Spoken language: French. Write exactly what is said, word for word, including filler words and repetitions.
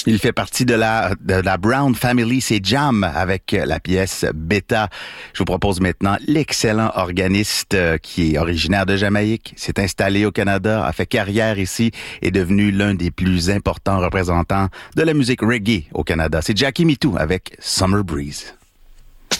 Il fait partie de la, de la Brown Family, c'est Jam avec la pièce Beta. Je vous propose maintenant l'excellent organiste euh, qui est originaire de Jamaïque, s'est installé au Canada, a fait carrière ici, est devenu l'un des plus importants représentants de la musique reggae au Canada. C'est Jackie Mitou avec Summer Breeze.